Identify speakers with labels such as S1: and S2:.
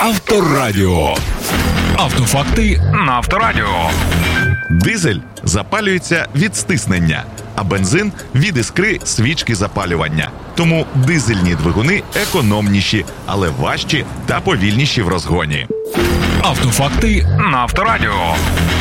S1: Авторадіо. Автофакти на Авторадіо.
S2: Дизель запалюється від стиснення, а бензин – від іскри свічки запалювання. Тому дизельні двигуни економніші, але важчі та повільніші в розгоні.
S1: Автофакти на Авторадіо.